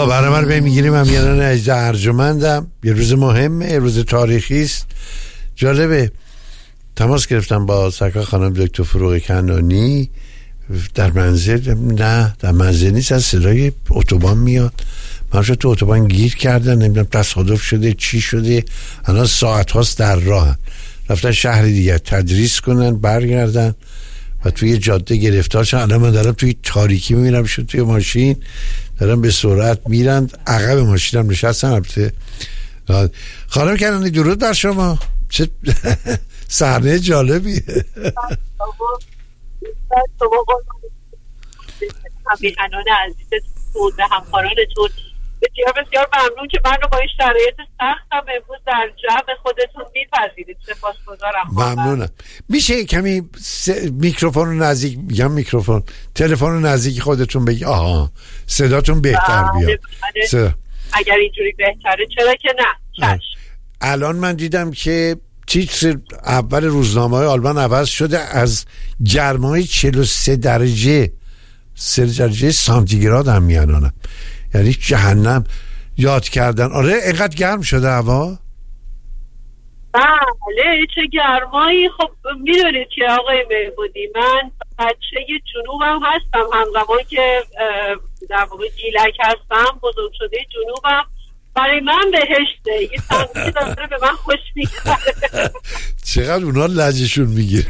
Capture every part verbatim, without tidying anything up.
آقا برنامه رو به میگیریم. هم یعنی اجزا ارجمندم. یه روز مهمه، یه روز تاریخی است. جالبه تماس گرفتم با سرکار خانم دکتر فروغ کنانی در منزل. نه در منزل نیست، از صدای اتوبان میاد. من شد تو اتوبان گیر کردن، نمیدونم تصادف شده چی شده. الان ساعت هاست در راه رفتن شهر دیگه تدریس کنن برگردن و توی جاده گرفتار شدن. الان من دارم توی تاریکی میبینم شد توی ماشین دارم به سرعت میرن، عقب ماشینم نشستن. البته خانم کنانی درود بر شما. چه صحنه جالبیه. همیهنان عزیز بود و همکارانتون بسیار بسیار ممنون که من رو با این شرایط سختم امروز در جمع خودتون میپذیرید. سپاسگزارم. ممنونم. میشه کمی س... میکروفون رو نزدیک، میگم میکروفون تلفن رو نزدیک خودتون بگی. آها صداتون بهتر بیاد. صدا. اگر اینجوری بهتره چرا که نه. چشم. الان من دیدم که تیتر اول روزنامه‌های آلمان عوض شده، از گرمای چهل و سه درجه سه درجه سانتیگراد هم میانانم، یعنی جهنم یاد کردن. آره اینقدر گرم شده هوا. بله چه گرمایی. خب میدونید که آقای مهبودی من بچه جنوبم هستم، همزمان که در واقع گیلک هستم بزرگ شده جنوبم. برای من بهشته، یه تنگی داره به من خوش میگذره. چقدر اونا لجشون میگیره.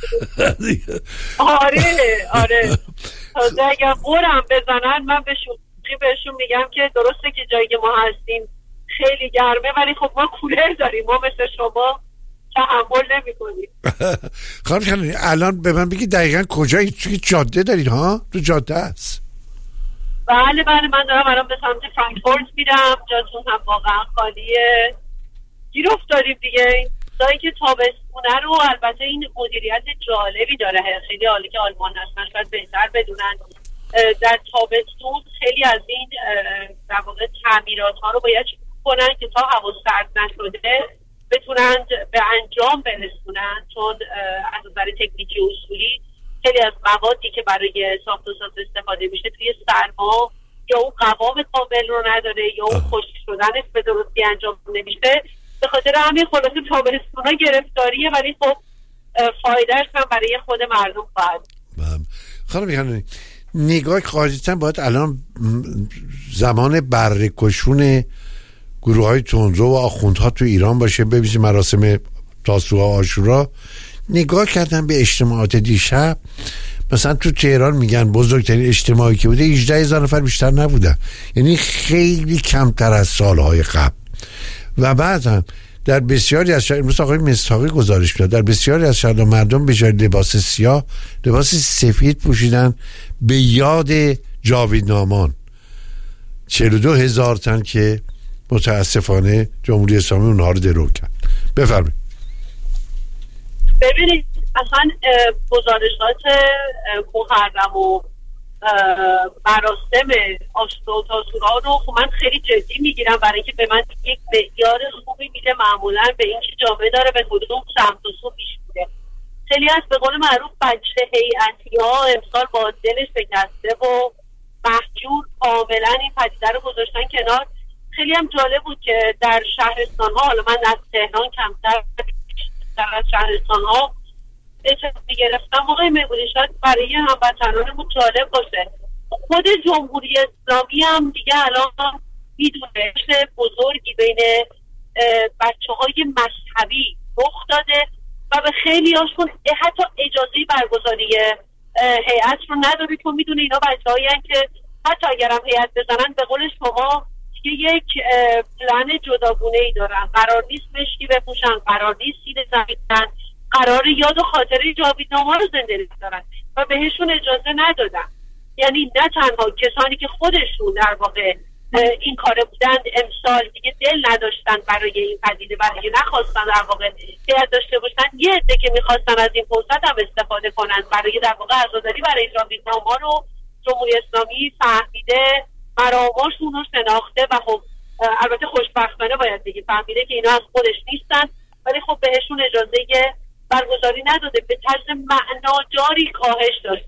آره آره تازه اگر قرم بزنن من به شوخی بهشون میگم که درسته که جایی که ما هستیم خیلی گرمه ولی خب ما کولر داریم، ما مثل شما تحمل نمی کنیم. خانم کنانی الان به من بگی دقیقا کجایی؟ توی جاده دارید ها؟ تو جاده هست؟ بله بله من دارم الان به سمت فرانکفورت میرم. جاتون هم واقعا خالیه. گیر افتادیم دیگه. جایی که تابستونه رو البته این مدیریت جالبی داره، خیلی عالی که آلمان هستن شاید بهتر بدونن. در تابستون خیلی از این در واقع تعمیرات ها رو باید کنن که تا هوا سرد نشده بتونن به انجام برسونن، چون از نظر تکنیکی و اصولی خیلی از موادی که برای ساخت و ساز استفاده میشه توی سرما یا اون قوام کامل رو نداره یا اون خشک شدنش به درستی انجام نمیشه. به خاطر همین خلاصه تابستونا گرفتاریه ولی خب فایدهش هم برای خود مردم خواهد. خانم کنانی نگاه خارجیتن باید الان زمان برکشون گروه های تندرو و آخوندها تو ایران باشه، ببینید مراسم تاسوعا و عاشورا. نگاه کردم به اجتماعات دیشب، مثلا تو تهران میگن بزرگترین اجتماعی که بوده هجده هزار نفر بیشتر نبودن، یعنی خیلی کمتر از سالهای قبل. و بعد هم در بسیاری از شهر، امروز آقای مصداقی گزارش میداد، در بسیاری از شهرها مردم به جای لباس سیاه لباس سفید پوشیدن به یاد جاویدنامان. چهل و دو هزار تن که متاسفانه جمهوری اسلامی اونها رو درو کرد. بفرمایید. ببینید اصلا گزارشات محرم و مراسم عاشورا و تاسوعا رو خب من خیلی جدی میگیرم، برای اینکه به من یک معیار خوبی میده معمولا به این که جامعه داره به کدوم سمت و سو پیش میره. خیلی از به قول معروف بچه هیئتی ها امسال با دلش شکسته و محجور کاملا این پدیده رو گذاشتن کنار. خیلی هم جالب بود که در شهرستان ها، حالا من از تهران کمتر در از شهرستان ها اجازه گرفتم آقای مهبودی، شاید برای هموطنانمون جالب باشه. خود جمهوری اسلامی هم دیگه الان میدونه بزرگی بین بچه های مذهبی رخ داده و به خیلی هاشون حتی اجازه برگزاری هیئت رو نداره، چون میدونه اینا بچه هایی هستن که حتی اگرم هیئت بزنن به قول شما یک پلن جداگونه ای دارن، قرار نیست مشکی بپوشن، قرار نیست سید زمینن، قرار یاد و خاطره جاویدنامه رو زنده دارن و بهشون اجازه ندادن. یعنی نه تنها کسانی که خودشون در واقع این کار بودن امسال دیگه دل نداشتن برای این پدیده، برای نخواستن در واقع هیئت داشته باشن، یه عده که میخواستن از این فرصت هم استفاده کنن برای در واقع عزاداری برای جاویدنامه رو جمهوری اسلامی فهمیده، مراماشون رو شناخته و خب البته خوشبختانه باید بگی فهمیده که اینا از خودش نیستن، ولی خب بهشون اجازه برگزاری نداده، به طرز معناداری کاهش داشت.